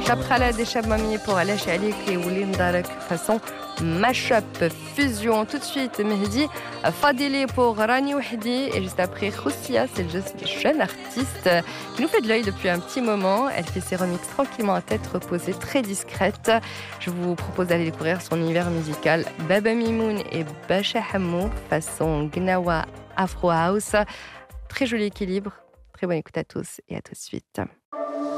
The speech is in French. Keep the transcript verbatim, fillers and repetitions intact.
Chaprala des Chabmami pour Alash Alik et Oulim Darek façon mashup fusion. Tout de suite, Mehdi Fadili pour Rani Wahdi et juste après Khoussia, c'est juste une jeune artiste qui nous fait de l'œil depuis un petit moment. Elle fait ses remixes tranquillement à tête reposée, très discrète. Je vous propose d'aller découvrir son univers musical. Baba Mimoun et Bacha Hamou façon Gnawa Afro House. Très joli équilibre. Très bonne écoute à tous et à tout de suite.